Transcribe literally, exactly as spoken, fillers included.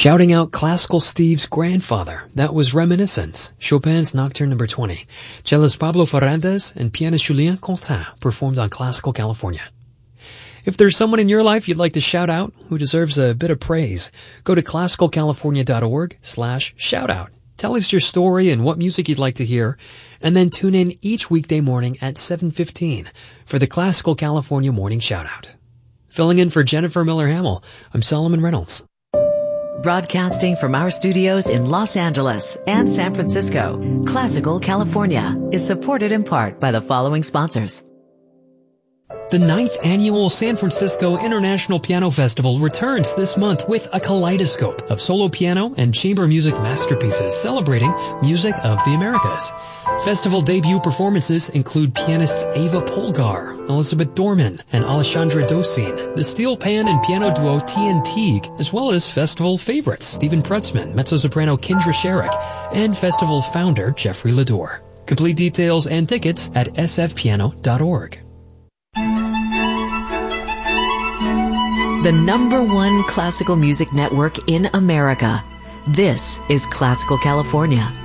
Shouting out Classical Steve's grandfather, that was Reminiscence, Chopin's Nocturne number twenty. Cellist Pablo Ferrandez and pianist Julien Contin performed on Classical California. If there's someone in your life you'd like to shout out who deserves a bit of praise, go to classical california dot org slash shout out. Tell us your story and what music you'd like to hear, and then tune in each weekday morning at seven fifteen for the Classical California Morning Shoutout. Filling in for Jennifer Miller-Hamill, I'm Solomon Reynolds. Broadcasting from our studios in Los Angeles and San Francisco, Classical California is supported in part by the following sponsors. The ninth annual San Francisco International Piano Festival returns this month with a kaleidoscope of solo piano and chamber music masterpieces celebrating music of the Americas. Festival debut performances include pianists Ava Polgar, Elizabeth Dorman, and Alessandra Dosin, the steel pan and piano duo T N Teague, as well as festival favorites Stephen Prutzman, mezzo-soprano Kindra Sherrick, and festival founder Jeffrey Lador. Complete details and tickets at s f piano dot org. The number one classical music network in America. This is Classical California.